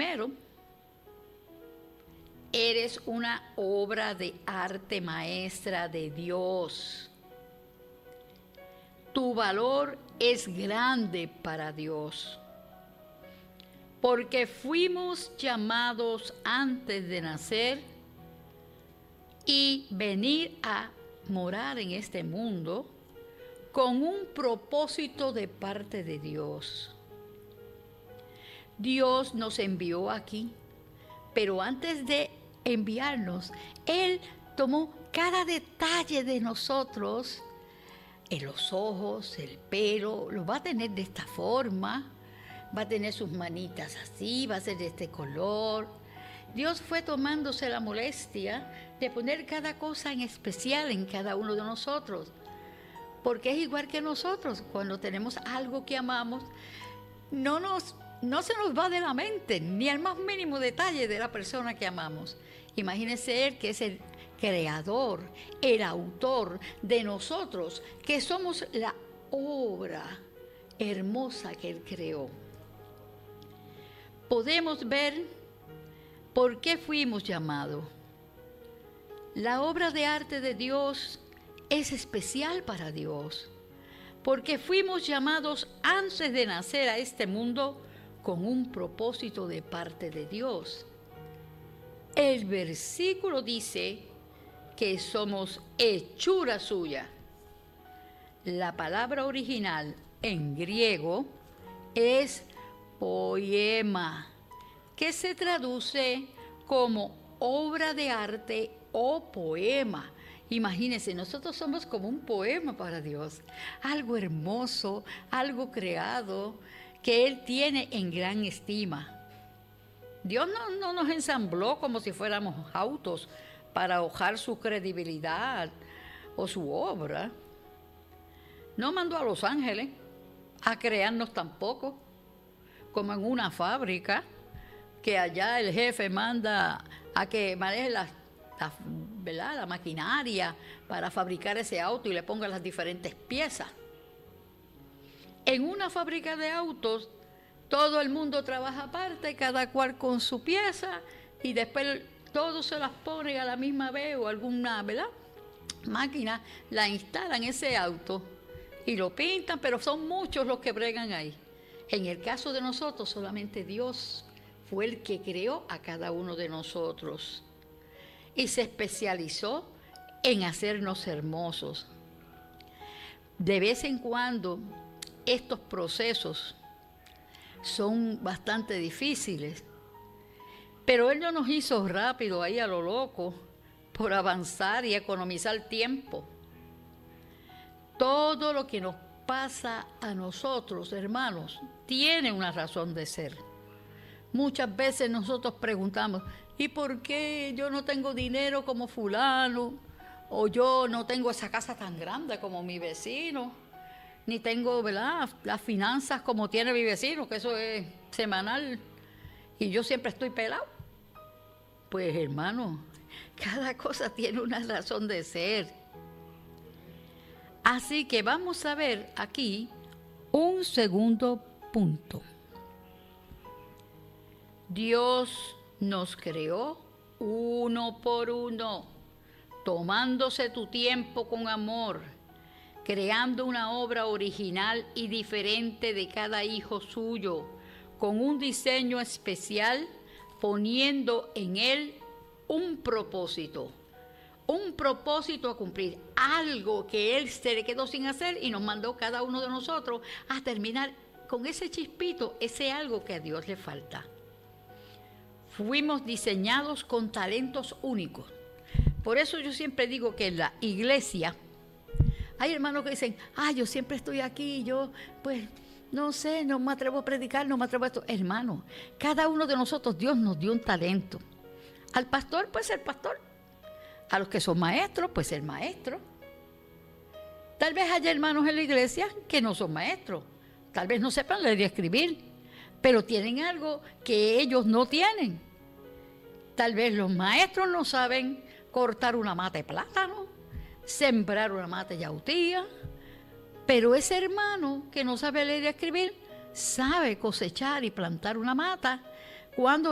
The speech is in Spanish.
Primero, eres una obra de arte maestra de Dios. Tu valor es grande para Dios, porque fuimos llamados antes de nacer y venir a morar en este mundo con un propósito de parte de Dios. Dios nos envió aquí, pero antes de enviarnos, Él tomó cada detalle de nosotros, en los ojos, el pelo, lo va a tener de esta forma, va a tener sus manitas así, va a ser de este color. Dios fue tomándose la molestia de poner cada cosa en especial en cada uno de nosotros, porque es igual que nosotros. Cuando tenemos algo que amamos, no se nos va de la mente ni el más mínimo detalle de la persona que amamos. Imagínense Él, que es el creador, el autor de nosotros, que somos la obra hermosa que Él creó. Podemos ver por qué fuimos llamados. La obra de arte de Dios es especial para Dios, porque fuimos llamados antes de nacer a este mundo con un propósito de parte de Dios. El versículo dice que somos hechura suya. La palabra original en griego es poema, que se traduce como obra de arte o poema. Imagínense, nosotros somos como un poema para Dios, algo hermoso, algo creado que Él tiene en gran estima. Dios no nos ensambló como si fuéramos autos para hojar su credibilidad o su obra. No mandó a los ángeles a crearnos tampoco, como en una fábrica, que allá el jefe manda a que maneje la maquinaria para fabricar ese auto y le ponga las diferentes piezas. En una fábrica de autos, todo el mundo trabaja aparte, cada cual con su pieza, y después todos se las ponen a la misma vez o alguna, máquina, la instalan ese auto y lo pintan, pero son muchos los que bregan ahí. En el caso de nosotros, solamente Dios fue el que creó a cada uno de nosotros y se especializó en hacernos hermosos. De vez en cuando, estos procesos son bastante difíciles, pero Él no nos hizo rápido ahí a lo loco por avanzar y economizar tiempo. Todo lo que nos pasa a nosotros, hermanos, tiene una razón de ser. Muchas veces nosotros preguntamos, ¿y por qué yo no tengo dinero como fulano? O yo no tengo esa casa tan grande como mi vecino, ni tengo, las finanzas como tiene mi vecino, que eso es semanal, y yo siempre estoy pelado. Pues, hermano, cada cosa tiene una razón de ser. Así que vamos a ver aquí un segundo punto. Dios nos creó uno por uno, tomándose tu tiempo con amor, creando una obra original y diferente de cada hijo suyo, con un diseño especial, poniendo en él un propósito a cumplir, algo que Él se le quedó sin hacer y nos mandó cada uno de nosotros a terminar con ese chispito, ese algo que a Dios le falta. Fuimos diseñados con talentos únicos. Por eso yo siempre digo que en la iglesia hay hermanos que dicen, yo siempre estoy aquí, yo pues no sé, no me atrevo a predicar, no me atrevo a esto. Hermano, cada uno de nosotros Dios nos dio un talento. Al pastor, pues el pastor. A los que son maestros, pues el maestro. Tal vez haya hermanos en la iglesia que no son maestros. Tal vez no sepan leer y escribir, pero tienen algo que ellos no tienen. Tal vez los maestros no saben cortar una mata de plátano, sembrar una mata de yautía, pero ese hermano que no sabe leer y escribir sabe cosechar y plantar una mata cuando